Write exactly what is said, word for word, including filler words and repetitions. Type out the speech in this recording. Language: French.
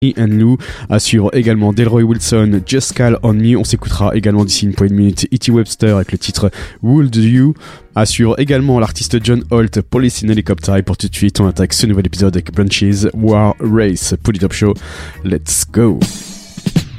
and Lou, assure également Delroy Wilson, Just Call on Me. On s'écoutera également d'ici une poignée de minutes E T Webster avec le titre Would You, assure également l'artiste John Holt, Police in Helicopter. Et pour tout de suite, on attaque ce nouvel épisode avec Branches War Race. Pull It Up Show, let's go.